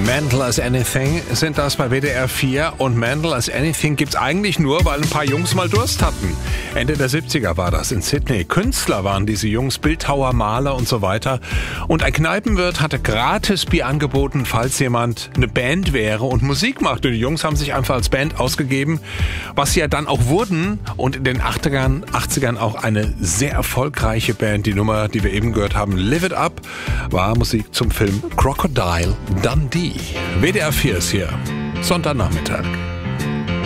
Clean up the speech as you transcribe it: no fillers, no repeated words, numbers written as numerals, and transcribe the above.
Mental as Anything sind das bei WDR 4 und Mental as Anything gibt's eigentlich nur, weil ein paar Jungs mal Durst hatten. Ende der 70er war das in Sydney. Künstler waren diese Jungs, Bildhauer, Maler und so weiter. Und ein Kneipenwirt hatte gratis Bier angeboten, falls jemand eine Band wäre und Musik macht. Und die Jungs haben sich einfach als Band ausgegeben, was sie ja dann auch wurden. Und in den 80ern auch eine sehr erfolgreiche Band. Die Nummer, die wir eben gehört haben, Live It Up, war Musik zum Film Crocodile Dundee. WDR 4 ist hier, Sonntagnachmittag.